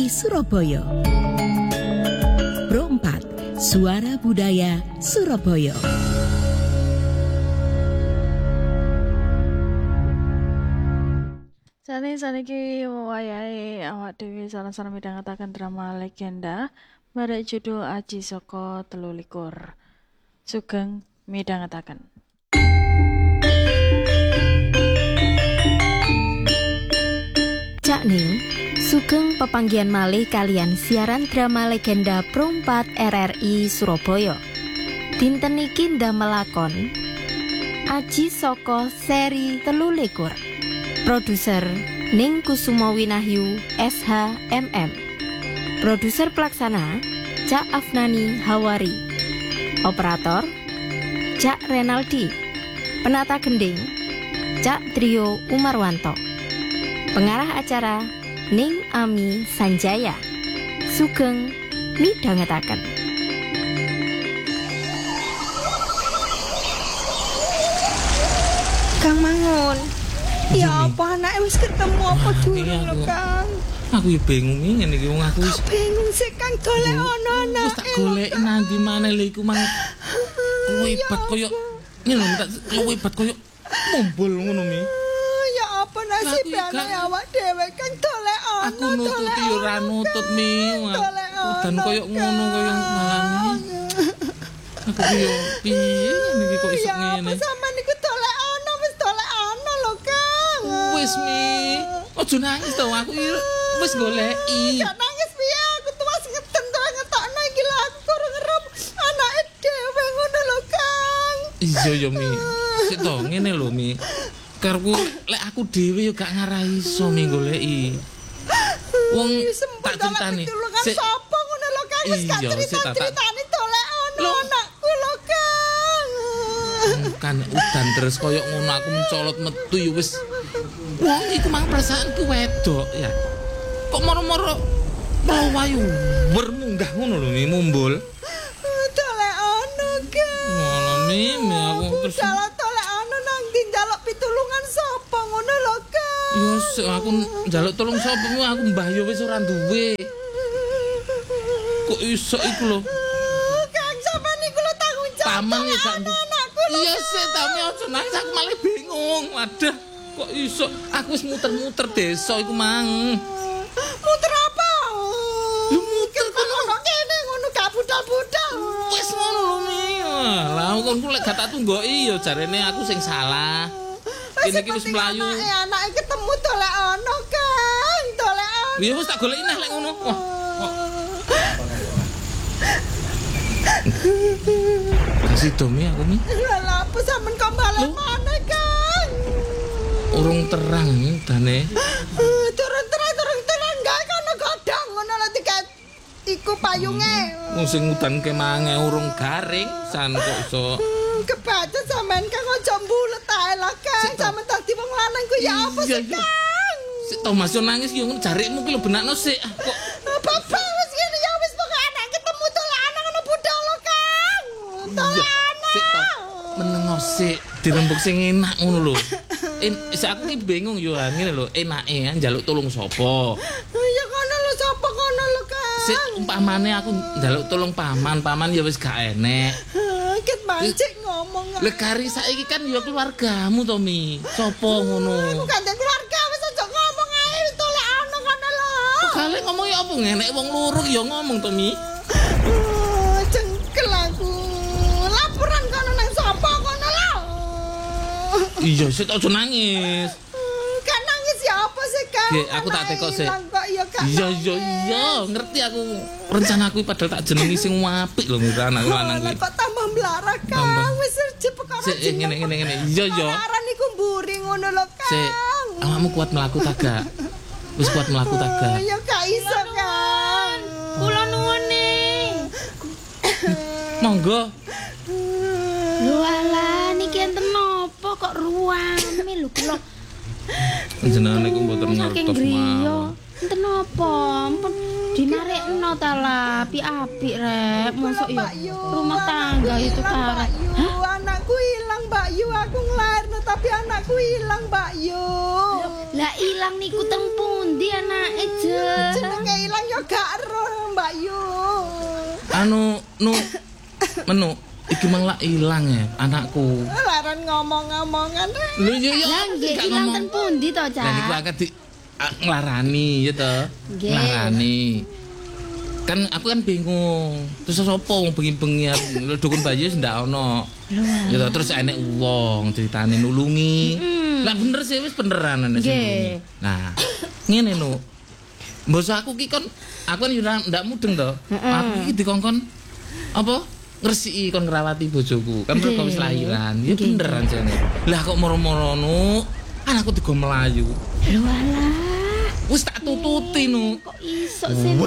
RRI Surabaya. Pro 4, Suara Budaya Surabaya. Saniki wayahe awak dhewe salah-salah midhangetaken drama legenda barek judul Aji Saka 13. Sugeng midhangetaken. Cak Ning, sugeng pepanggihan malih kalian siaran drama legenda Pro 4 RRI Surabaya. Dinten niki ndamelakon Aji Saka seri 13. Produser Ning Kusumo Winahyu SHMM. Produser pelaksana Cak Afnani Hawari. Operator Cak Renaldi. Penata gending Cak Trio Umarwanto. Pengarah acara Ning Ami Sanjaya. Sugeng midhangetaken. Kang Mangun. Ya apa anake wis ketemu apa durung lho Kang? Aku ya bingung ngene iki wong aku wis bingung sih Kang golek ono anake. Wis tak golek nanti maneh lho iku mang kuwebat koyo ngene lho tak kuwebat koyo mumbul ngono mi. Ya apa nasib anake awak dhewe Kang golek ono. Aku nututi yo ora nutut mi. Udan koyo ngono koyo mangan. Aku yo piye iki kok iso ngene. Ya sampean niku golek ono wis golek ono lho Kang. Wis mi. Ojo nangis to aku wis goleki. Gak nangis piye aku tuwas ngeten to ngetokno iki lho aku kurang ngerep anake dhewe ngono lho Kang. Iya yo mi. Sik to ngene lho mi. Karepku lek aku dhewe yo gak ngarah iso mi goleki. Wong tak critani. Sik sapa ngono lho Kang wis gak critani dolek ono anakku lho Kang. Kan udan terus koyo ngono aku mencolot metu yo wis. Wong iku mang perasaanku wedok ya. Kok moro-moro wayu bermunggah ngono lho mi mumbul. Dolek ono Kang. Ngono mi aku terus dolek ono nang ndi njaluk pitulungan sapa ngono lho Kang. Yo aku njaluk tolong sapa aku mbah yo wis ora duwe. Kok iso iku lho. Kang sampean niku lho tanggung jawab. Paman ya gak. Iya sik tapi ojo nangis aku malah bingung. Waduh, kok iso aku wis muter-muter desa iku mang. Muter apa? Lu muter kono kene ngono gak budal-budal. Wis ngono lho mi. Lah kon ku lek gak tak tunggoki ya jarene aku sing salah. Kene iki wis mlayu. Anake ketemu dolek ono Kang, dolek ono. Ya wis tak goleki neh lek ngono. Wah. Kasih domi aku mi. Lah apa sampean kok balik maneh Kang? Urung terang dane. Turun terang gak kono godhong ngono lho tiket. Iku payunge. Wong sing udan kemange urung garing san kok iso. Kebaca sampean Kang aja mbulet ae lah Kang. Sampeyan dadi wong lanang ku ya apa sih Kang? Sik Thomas yo nangis yo jarikmu ki lho benakno sik. Kok apa wis ngene ya wis pokoke anak ketemu dolanan ngono budal lho Kang. Dolanan. Sik to. Menengo sik dirembuk sing enak ngono lho. Sik aku ki bingung yo ngene lho enake njaluk tolong sapa. Ya kono lho sapa kono lho Kang. Sik umpamane aku njaluk tolong paman ya wis gak enek. Ket mancik ngomong. Lek kari saiki kan ya keluargamu to Mi. Sapa ngono? Aku gandeng keluarga wis aja ngomong ae tolek ana kono lho. Kale ngomong ya apa ngenek wong loro ya ngomong to Mi. Cengkel aku. Laporan kono nang sapa kono lho. Iya sik aja nangis. Kan nangis ya apa sih Kang? Aku tak tekok sik. Iya, ngerti aku. Rencanaku padahal tak jenengi sing apik lho ngira anak lanang kuwi. Kok tambah mlarak Kang? Wis rejep perkara jeneng. Sik ngene. Iya. Aran niku mburi ngono lho Kang. Sik, awakmu kuat mlaku ta gak? Wis kuat mlaku ta gak? Ya gak iso Kang. Kula nuwun ning. Monggo. Lho alah niki enten napa kok ruame lho kula. Jenengan niku mboten ngertos mawon. Enten napa? Ampun dinarekno ta lah, apik-apik rek. Mosok ya rumah tangga itu karek. Anakku ilang Mbak Yu, aku nglairno tapi anakku ilang Mbak Yu. Lah ilang niku teng pundi anake, Je? Jenenge ilang ya gak ero Mbak Yu. Anu menu iki mang lak ilang ya anakku. Laran ngomong-ngomongan. Lho yo Lah nggih ilang teng pundi to, Lah niku Cak? akeh di nglarani ya to. Nggih. Nglarani. Kan aku kan bingung. Terus sapa wong bengi-bengi dukun bayi wis ndak ono. Ya to, terus enek wong ceritane nulungi. Lah bener sih wis beneran nek sing nulungi. Nah, ngene no. Mbos aku ki kon aku kan yo ndak mudeng to. Aku ki dikongkon apa? Ngresiki kon ngrawati bojoku. Kan kok wis lahiran. Ya beneran jane. Lah kok moro-moro no anakku digo melayu. Lho alah. Wis tak tututi no. Kok iso sih?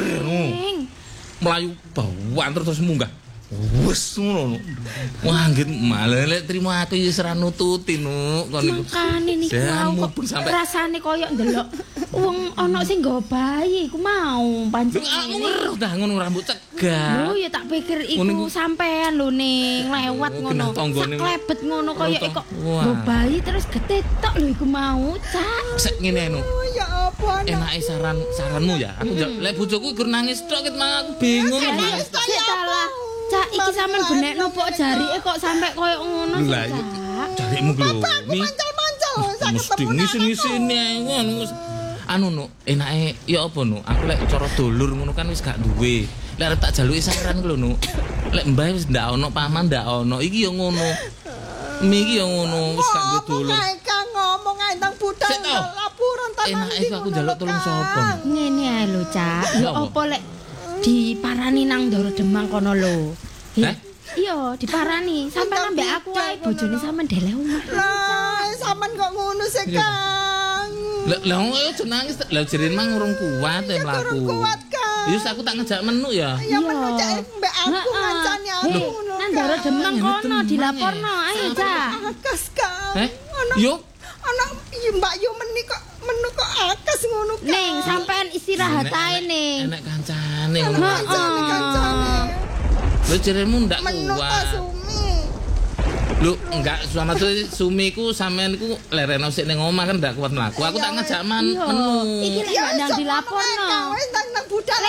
Melayu bawaan terus munggah. Wes ngono. Wah, nggih malah lek trimo aku ya ora nututi no kon niku. Makane niku Jan mau mubeng kok sampe- rasane koyo ndelok wong ana sing nggawa bayi iku mau Lho pancen. aku ngeruh dah ngono rambut cegah. Lho ya tak pikir Ngono iku iku- sampean lho ning lewat Oh, ngono. genah tanggane. Saklebet ngono koyo Roto. kok Wah. nggawa bayi terus getetok lho iku mau, Cak. Sek ngene no. Oh ya apa anak. Enake saranmu ya. Aku lek bojoku gur nangis tok ket mang aku bingung nangis. Sik salah. Cak iki sampean benekno pok jarike kok sampe koyo ngono sih, Lah iya. Cak. Jarimu lho. Ni Mancal-mancal sak mesti ketemu ngisi-ngisine ngono. Anu no, enake ya apa no? Aku lek cara dulur ngono kan wis gak duwe. Lek arep tak jaluki saran ku lho no. Lek mbah wis ndak ono, paman ndak ono. Iki ya ngono. Miki ya ngono, wis gak duwe dulur. ngomong ae tang budal Sik, tau. laporan tanah Enake iku aku njaluk tolong sapa? Ngene ae lho, Cak. Ya Apa? apa lek diparani nang Ndoro Demang kono lho. Hah? Iya, diparani. Sampeyan ambek aku wae bojone sampean deleh omah. Lah, sampean kok ngono sih, Kang? Lah ayo nangis. Lah jirin mang urung kuat ya mlaku. Durung kuat, Kang. Yus aku tak ngejak menu ya. Ya menu cek mbak aku ngancani aku ngono. Nang Ndoro Demang Kang, kono Demang, dilaporno. Ayo, Cak. Akas, Kang. Eh? Yo, Anak Mbak Yu meni kok menu kok akas ngono, Kang. Ning, sampean istirahat ae ning. enek kancane ngono. Kancane. Lho jirinmu ndak Menu kuat. tak sumi. Lho enggak sama tuh sumiku sampean iku lereno sik ning omah kan ndak kuat mlaku. Aku tak ngejak menu. Iki lek ndak dilaporno. Wis nang budal